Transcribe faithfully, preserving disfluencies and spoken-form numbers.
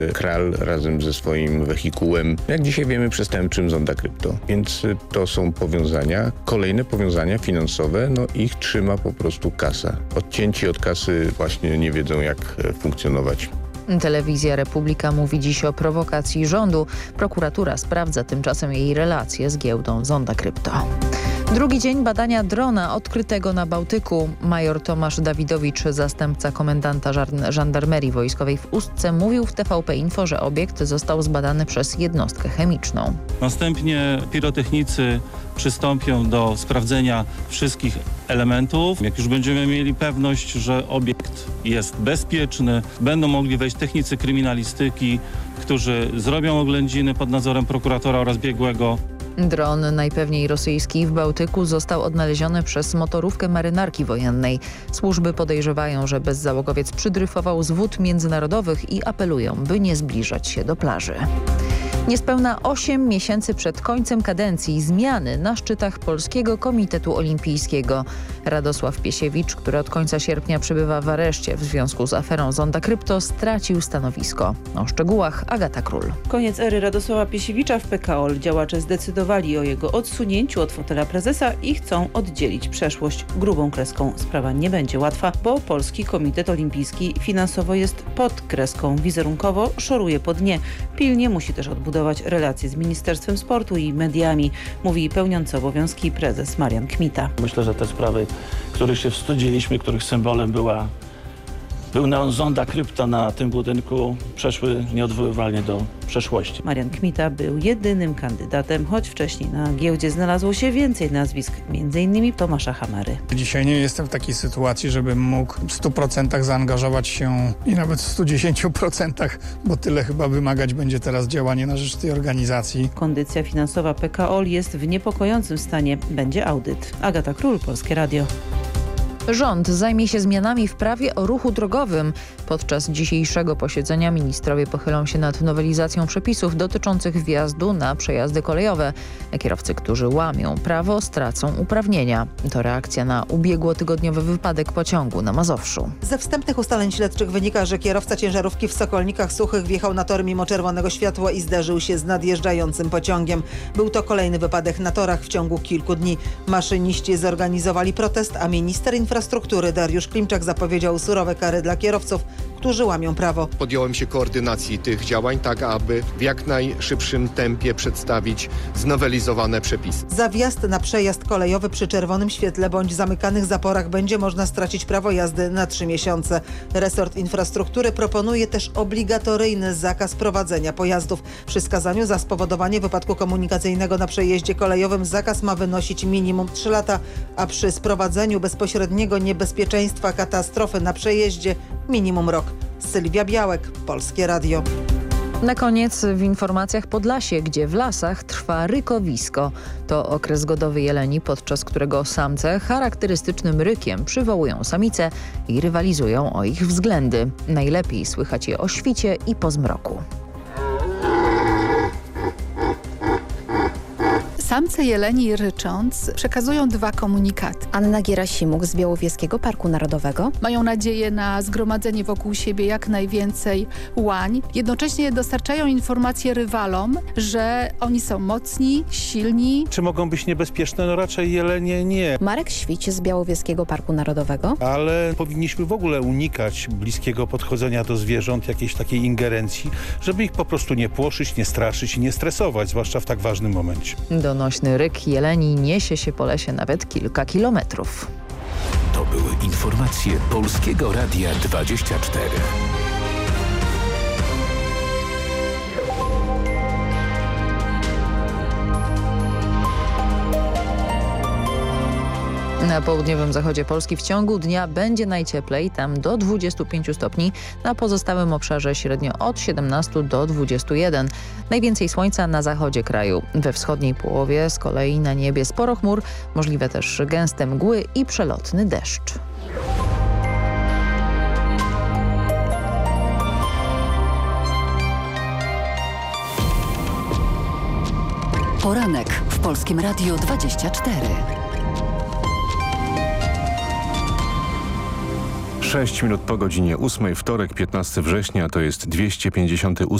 Kral razem ze swoim wehikułem, jak dzisiaj wiemy, przestępczym Zonda Krypto. Więc to są powiązania, kolejne powiązania finansowe, no ich trzyma po prostu kasa. Odcięci od kasy właśnie nie wiedzą, jak funkcjonować. Telewizja Republika mówi dziś o prowokacji rządu. Prokuratura sprawdza tymczasem jej relacje z giełdą Zonda Krypto. Drugi dzień badania drona odkrytego na Bałtyku. Major Tomasz Dawidowicz, zastępca komendanta żandarmerii wojskowej w Ustce, mówił w T V P Info, że obiekt został zbadany przez jednostkę chemiczną. Następnie pirotechnicy przystąpią do sprawdzenia wszystkich elementów. Jak już będziemy mieli pewność, że obiekt jest bezpieczny, będą mogli wejść technicy kryminalistyki, którzy zrobią oględziny pod nadzorem prokuratora oraz biegłego. Dron, najpewniej rosyjski, w Bałtyku został odnaleziony przez motorówkę marynarki wojennej. Służby podejrzewają, że bezzałogowiec przydryfował z wód międzynarodowych i apelują, by nie zbliżać się do plaży. Niespełna osiem miesięcy przed końcem kadencji zmiany na szczytach Polskiego Komitetu Olimpijskiego. Radosław Piesiewicz, który od końca sierpnia przebywa w areszcie w związku z aferą Zonda Krypto, stracił stanowisko. O szczegółach Agata Król. Koniec ery Radosława Piesiewicza w P K O L. Działacze zdecydowali o jego odsunięciu od fotela prezesa i chcą oddzielić przeszłość. Grubą kreską sprawa nie będzie łatwa, bo Polski Komitet Olimpijski finansowo jest pod kreską. Wizerunkowo szoruje po dnie. Pilnie musi też odbudować budować relacje z Ministerstwem Sportu i mediami, mówi pełniący obowiązki prezes Marian Kmita. Myślę, że te sprawy, których się wstydziliśmy, których symbolem była, był neon Zonda Krypto na tym budynku, przeszły nieodwoływalnie do przeszłości. Marian Kmita był jedynym kandydatem, choć wcześniej na giełdzie znalazło się więcej nazwisk, między innymi Tomasza Hamery. Dzisiaj nie jestem w takiej sytuacji, żebym mógł w stu procentach zaangażować się i nawet w stu dziesięciu procentach, bo tyle chyba wymagać będzie teraz działanie na rzecz tej organizacji. Kondycja finansowa P K O L jest w niepokojącym stanie. Będzie audyt. Agata Król, Polskie Radio. Rząd zajmie się zmianami w prawie o ruchu drogowym. Podczas dzisiejszego posiedzenia ministrowie pochylą się nad nowelizacją przepisów dotyczących wjazdu na przejazdy kolejowe. Kierowcy, którzy łamią prawo, stracą uprawnienia. To reakcja na ubiegłotygodniowy wypadek pociągu na Mazowszu. Ze wstępnych ustaleń śledczych wynika, że kierowca ciężarówki w Sokolnikach Suchych wjechał na tor mimo czerwonego światła i zderzył się z nadjeżdżającym pociągiem. Był to kolejny wypadek na torach w ciągu kilku dni. Maszyniści zorganizowali protest, a minister infrastruktury Dariusz Klimczak zapowiedział surowe kary dla kierowców, którzy łamią prawo. Podjąłem się koordynacji tych działań, tak aby w jak najszybszym tempie przedstawić znowelizowane przepisy. Za wjazd na przejazd kolejowy przy czerwonym świetle bądź zamykanych zaporach będzie można stracić prawo jazdy na trzy miesiące. Resort infrastruktury proponuje też obligatoryjny zakaz prowadzenia pojazdów. Przy skazaniu za spowodowanie wypadku komunikacyjnego na przejeździe kolejowym zakaz ma wynosić minimum trzy lata, a przy sprowadzeniu bezpośredniego niebezpieczeństwa katastrofy na przejeździe minimum rok. Sylwia Białek, Polskie Radio. Na koniec w informacjach Podlasie, gdzie w lasach trwa rykowisko. To okres godowy jeleni, podczas którego samce charakterystycznym rykiem przywołują samice i rywalizują o ich względy. Najlepiej słychać je o świcie i po zmroku. Samce jeleni rycząc przekazują dwa komunikaty. Anna Gierasimuk z Białowieskiego Parku Narodowego. Mają nadzieję na zgromadzenie wokół siebie jak najwięcej łań. Jednocześnie dostarczają informacje rywalom, że oni są mocni, silni. Czy mogą być niebezpieczne? No raczej jelenie nie. Marek Świć z Białowieskiego Parku Narodowego. Ale powinniśmy w ogóle unikać bliskiego podchodzenia do zwierząt, jakiejś takiej ingerencji, żeby ich po prostu nie płoszyć, nie straszyć i nie stresować, zwłaszcza w tak ważnym momencie. Donośny ryk jeleni niesie się po lesie nawet kilka kilometrów. To były informacje Polskiego Radia dwadzieścia cztery. Na południowym zachodzie Polski w ciągu dnia będzie najcieplej, tam do dwudziestu pięciu stopni, na pozostałym obszarze średnio od siedemnastu do dwudziestu jeden. Najwięcej słońca na zachodzie kraju. We wschodniej połowie z kolei na niebie sporo chmur, możliwe też gęste mgły i przelotny deszcz. Poranek w Polskim Radiu dwadzieścia cztery. sześć minut po godzinie ósmej, wtorek, piętnastego września, to jest dwieście pięćdziesiąty ósmy